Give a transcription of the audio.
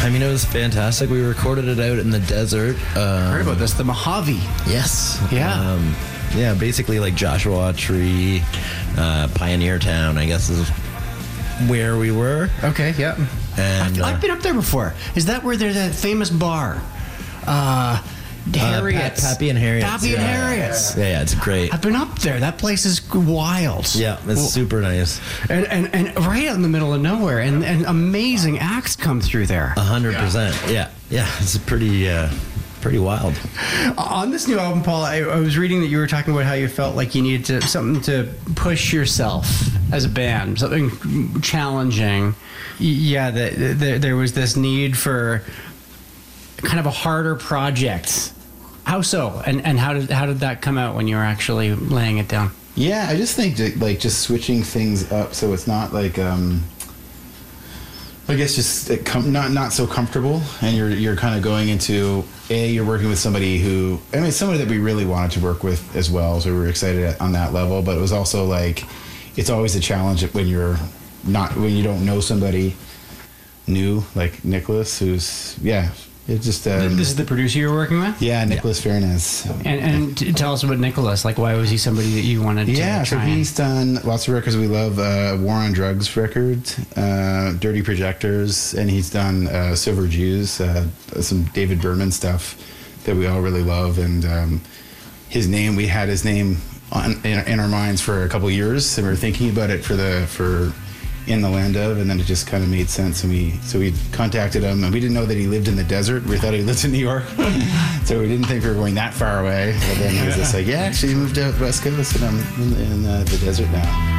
I mean, it was fantastic. We recorded it out in the desert. Heard about this, the Mojave. Yes. Yeah. Yeah, basically like Joshua Tree, Pioneer Town, I guess is where we were. Okay, yeah. And I've been up there before. Is that where there's that famous bar? Harriet's. Pappy and Harriet's. Pappy and Harriet's. Yeah, it's great. I've been up there. That place is wild. Yeah, it's super nice. And right out in the middle of nowhere. And amazing acts come through there. 100%. Yeah. It's pretty wild. On this new album, Paul, I was reading that you were talking about how you felt like you needed something to push yourself as a band, something challenging. Yeah, there was this need for kind of a harder project. How so? And how did that come out when you were actually laying it down? Yeah, I just think that, like, just switching things up so it's not like I guess just not so comfortable, and you're kind of going into you're working with somebody somebody that we really wanted to work with as well, so we were excited on that level. But it was also like it's always a challenge when you don't know somebody new like Nicholas, who's it's just this is the producer you're working with? Yeah, Nicholas Fairness. And tell us about Nicholas. Like, why was he somebody that you wanted to try? So he's done lots of records we love. War on Drugs records, Dirty Projectors, and he's done Silver Jews, some David Berman stuff that we all really love. And we had his name in our minds for a couple of years, and we were thinking about it for In the Land Of, and then it just kind of made sense, and we contacted him, and we didn't know that he lived in the desert. We thought he lived in New York, so we didn't think we were going that far away. But then he was just like, actually, he moved out West Coast, and I'm in the desert now.